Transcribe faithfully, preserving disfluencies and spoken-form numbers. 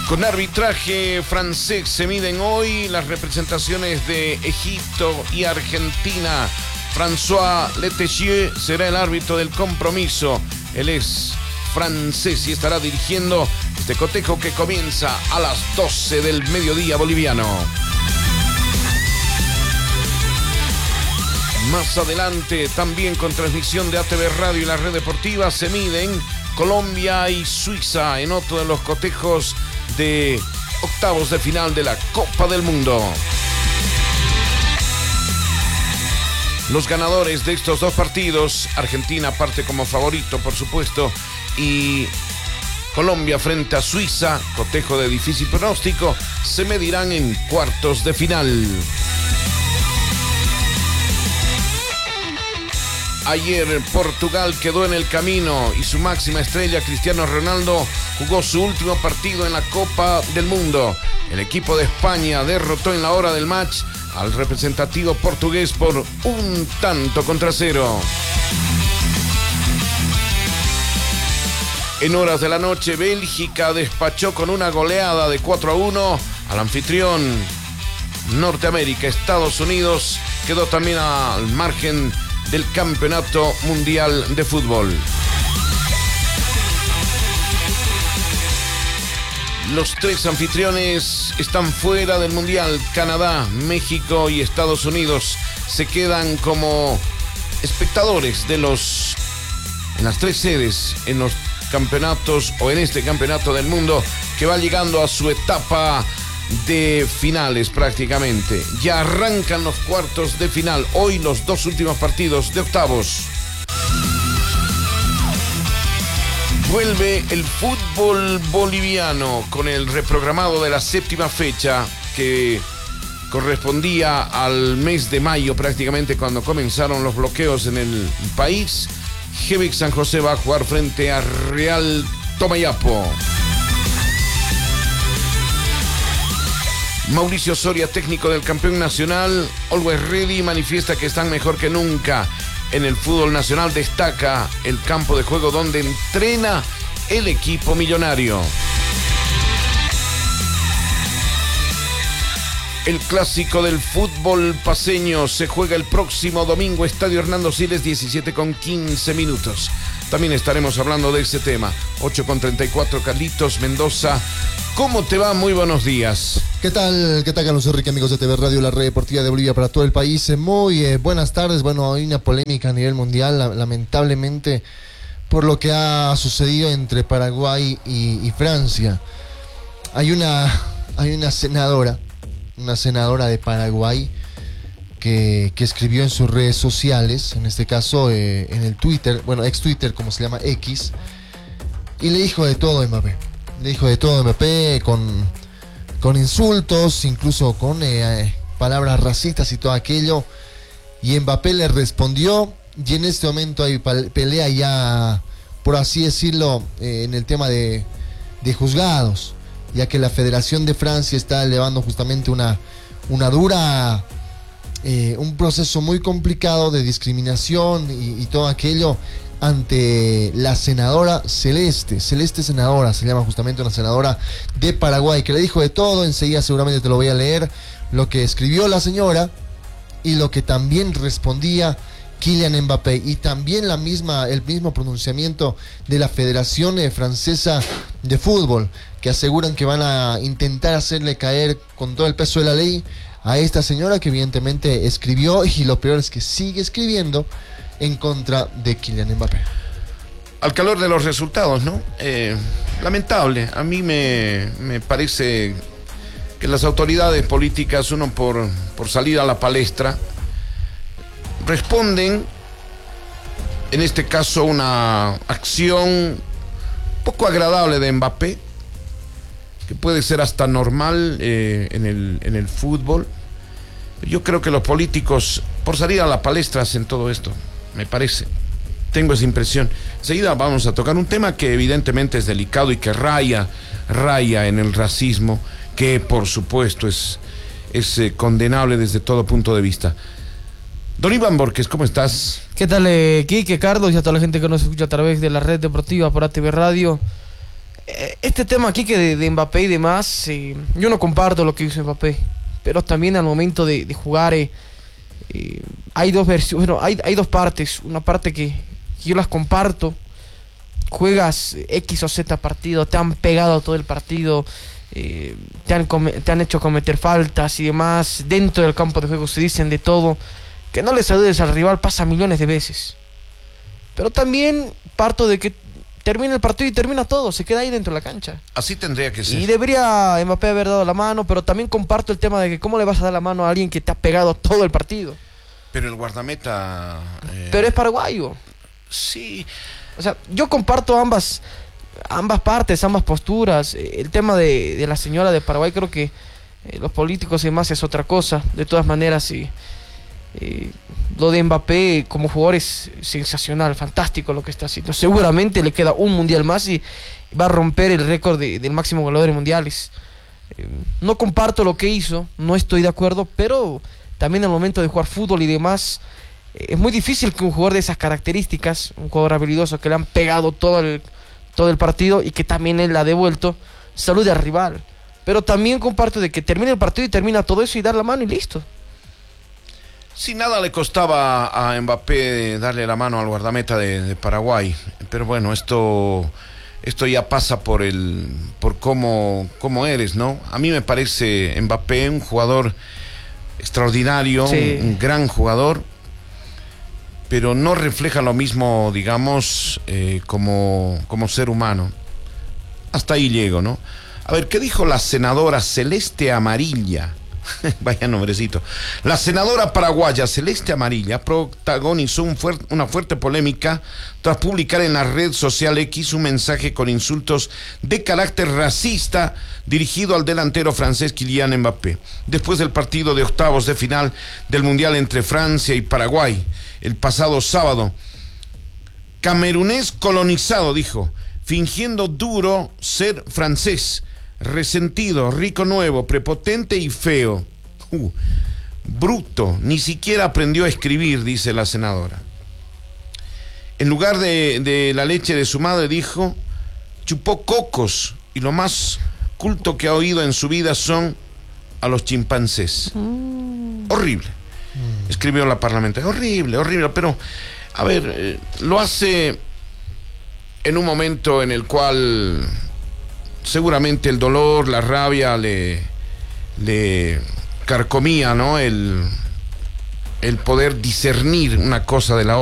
Con arbitraje francés se miden hoy las representaciones de Egipto y Argentina. François Letellier será el árbitro del compromiso. Él es francés y estará dirigiendo este cotejo que comienza a las doce del mediodía boliviano. Más adelante, también con transmisión de A T V Radio y la red deportiva, se miden Colombia y Suiza en otro de los cotejos de octavos de final de la Copa del Mundo. Los ganadores de estos dos partidos, Argentina parte como favorito, por supuesto, y Colombia frente a Suiza, cotejo de difícil pronóstico, se medirán en cuartos de final. Ayer Portugal quedó en el camino y su máxima estrella, Cristiano Ronaldo, jugó su último partido en la Copa del Mundo. El equipo de España derrotó en la hora del match al representativo portugués por un tanto contra cero. En horas de la noche, Bélgica despachó con una goleada de cuatro a uno al anfitrión Norteamérica. Estados Unidos quedó también al margen del Campeonato Mundial de Fútbol. Los tres anfitriones están fuera del Mundial. Canadá, México y Estados Unidos se quedan como espectadores de los en las tres sedes, en los campeonatos o en este campeonato del mundo que va llegando a su etapa de finales prácticamente. Ya arrancan los cuartos de final. Hoy los dos últimos partidos de octavos. Vuelve el fútbol boliviano con el reprogramado de la séptima fecha que correspondía al mes de mayo prácticamente, cuando comenzaron los bloqueos en el país. Jevic San José va a jugar frente a Real Tomayapo. Mauricio Soria, técnico del campeón nacional, Always Ready, manifiesta que están mejor que nunca en el fútbol nacional. Destaca el campo de juego donde entrena el equipo millonario. El clásico del fútbol paceño se juega el próximo domingo, Estadio Hernando Siles, diecisiete con quince minutos. También estaremos hablando de ese tema. ocho con treinta y cuatro, Carlitos Mendoza. ¿Cómo te va? Muy buenos días. ¿Qué tal? ¿Qué tal, Carlos Enrique, amigos de T V Radio, la red deportiva de Bolivia para todo el país? Muy eh, buenas tardes. Bueno, hay una polémica a nivel mundial, la, lamentablemente, por lo que ha sucedido entre Paraguay y, y Francia. Hay una, hay una senadora, una senadora de Paraguay que, que escribió en sus redes sociales, en este caso eh, en el Twitter, bueno, ex Twitter, como se llama, X, y le dijo de todo a Mbappé. Le dijo de todo a Mbappé con, con insultos, incluso con eh, palabras racistas y todo aquello. Y Mbappé le respondió, y en este momento hay pelea ya, por así decirlo, eh, en el tema de, de juzgados, ya que la Federación de Francia está elevando justamente una, una dura, eh, un proceso muy complicado de discriminación y, y todo aquello ante la senadora Celeste, Celeste Senadora, se llama justamente, una senadora de Paraguay, que le dijo de todo. Enseguida seguramente te lo voy a leer, lo que escribió la señora y lo que también respondía Kylian Mbappé, y también la misma, el mismo pronunciamiento de la Federación eh, Francesa de Fútbol, que aseguran que van a intentar hacerle caer con todo el peso de la ley a esta señora que evidentemente escribió, y lo peor es que sigue escribiendo en contra de Kylian Mbappé. Al calor de los resultados, ¿no? Eh, lamentable. A mí me, me parece que las autoridades políticas, uno por, por salir a la palestra, responden, en este caso, una acción poco agradable de Mbappé, que puede ser hasta normal eh, en el, en el fútbol. Yo creo que los políticos, por salir a la palestra, hacen todo esto. Me parece, tengo esa impresión. Enseguida vamos a tocar un tema que evidentemente es delicado y que raya, raya en el racismo, que por supuesto es, es eh, condenable desde todo punto de vista. Don Iván Borges, ¿cómo estás? ¿Qué tal, eh, Quique, Carlos, y a toda la gente que nos escucha a través de la red deportiva por A T V Radio? Este tema aquí que de, de Mbappé y demás, eh, yo no comparto lo que hizo Mbappé, pero también al momento de, de jugar eh, eh, hay dos versiones, bueno, hay, hay dos partes, una parte que, que yo las comparto. Juegas X o Z partido, te han pegado todo el partido, eh, te, han te han hecho cometer faltas y demás, dentro del campo de juego se dicen de todo, que no le saludes al rival pasa millones de veces, pero también parto de que termina el partido y termina todo, se queda ahí dentro de la cancha. Así tendría que ser. Y debería Mbappé haber dado la mano, pero también comparto el tema de que cómo le vas a dar la mano a alguien que te ha pegado todo el partido. Pero el guardameta... Eh... Pero es paraguayo. Sí. O sea, yo comparto ambas ambas partes, ambas posturas. El tema de, de la señora de Paraguay, creo que eh, los políticos y demás es otra cosa. De todas maneras, sí. Eh, lo de Mbappé como jugador es sensacional, fantástico lo que está haciendo. Seguramente le queda un mundial más y va a romper el récord de, del máximo goleador en mundiales. Eh, no comparto lo que hizo, no estoy de acuerdo, pero también al momento de jugar fútbol y demás, eh, es muy difícil que un jugador de esas características, un jugador habilidoso que le han pegado todo el, todo el partido y que también él la ha devuelto, salude al rival. Pero también comparto de que termine el partido y termina todo eso y dar la mano y listo. Sí, nada le costaba a Mbappé darle la mano al guardameta de, de Paraguay, pero bueno, esto esto ya pasa por el por cómo, cómo eres, ¿no? A mí me parece Mbappé un jugador extraordinario, sí. un, un gran jugador, pero no refleja lo mismo, digamos, eh, como, como ser humano. Hasta ahí llego, ¿no? A ver, ¿qué dijo la senadora Celeste Amarilla? Vaya nombrecito. La senadora paraguaya Celeste Amarilla protagonizó un fuer- una fuerte polémica tras publicar en la red social X un mensaje con insultos de carácter racista dirigido al delantero francés Kylian Mbappé, después del partido de octavos de final del Mundial entre Francia y Paraguay el pasado sábado. Camerunés colonizado, dijo, fingiendo duro ser francés, resentido, rico nuevo, prepotente y feo. Uh, bruto, ni siquiera aprendió a escribir, dice la senadora. En lugar de, de la leche de su madre, dijo, chupó cocos y lo más culto que ha oído en su vida son a los chimpancés. Mm. Horrible, mm. escribió la parlamentaria. Horrible, horrible, pero, a ver, eh, lo hace en un momento en el cual seguramente el dolor, la rabia le, le carcomía, ¿no? El, el poder discernir una cosa de la otra.